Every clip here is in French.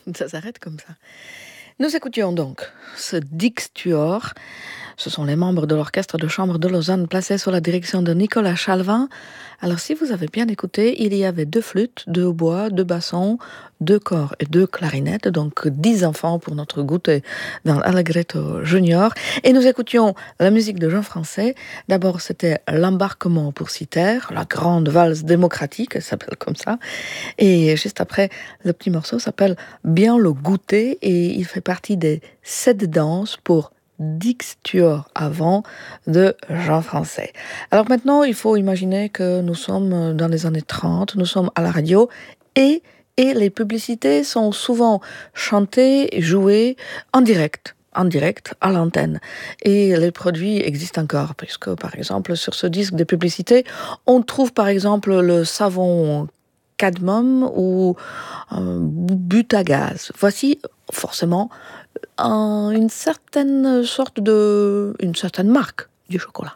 Ça s'arrête comme ça. Nous écoutions donc ce Dixtuor. Ce sont les membres de l'orchestre de chambre de Lausanne placés sous la direction de Nicolas Chalvin. Alors si vous avez bien écouté, il y avait 2 flûtes, 2 hautbois, 2 bassons, 2 corps et 2 clarinettes, donc 10 enfants pour notre goûter dans l'Allegretto Junior. Et nous écoutions la musique de Jean Français. D'abord c'était l'embarquement pour Citer, la grande valse démocratique, elle s'appelle comme ça. Et juste après, le petit morceau s'appelle Bien le goûter et il fait partie des 7 danses pour Dixtuor avant de Jean Français. Alors maintenant, il faut imaginer que nous sommes dans les années 30, nous sommes à la radio et les publicités sont souvent chantées et jouées en direct à l'antenne. Et les produits existent encore, puisque par exemple sur ce disque de publicité, on trouve par exemple le savon cadmium ou but à gaz. Voici forcément une certaine marque du chocolat.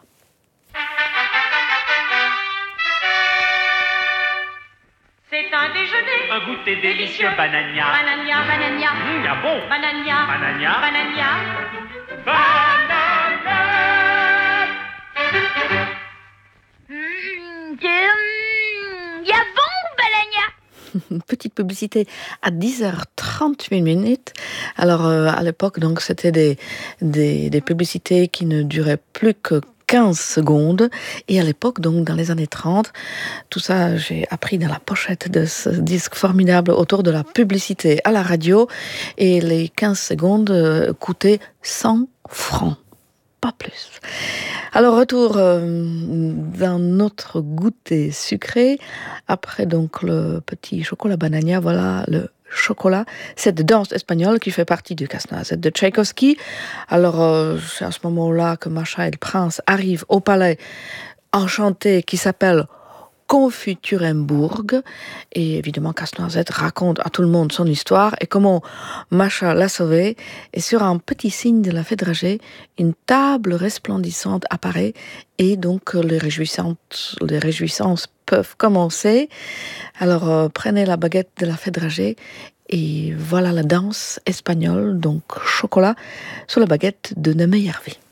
C'est un déjeuner, un goûter délicieux, banania. Banania, banania, Y a bon. banania, Banania. banania. Banana. Y a bon, banania. Une petite publicité à 10h38. Alors à l'époque, donc c'était des publicités qui ne duraient plus que 15 secondes. Et à l'époque, donc dans les années 30, tout ça, j'ai appris dans la pochette de ce disque formidable autour de la publicité à la radio. Et les 15 secondes coûtaient 100 francs. Pas plus. Alors, retour d'un autre goûter sucré. Après donc le petit chocolat banania, voilà le chocolat, cette danse espagnole qui fait partie du Casse-Noisette de Tchaïkovski. Alors, c'est à ce moment-là que Macha et le prince arrivent au palais enchanté qui s'appelle Confiturembourg. Et évidemment, Casse-Noisette raconte à tout le monde son histoire et comment Macha l'a sauvé. Et sur un petit signe de la fée dragée, une table resplendissante apparaît et donc les réjouissances peuvent commencer. Alors, prenez la baguette de la fée dragée et voilà la danse espagnole, donc chocolat, sur la baguette de Nemeyervé.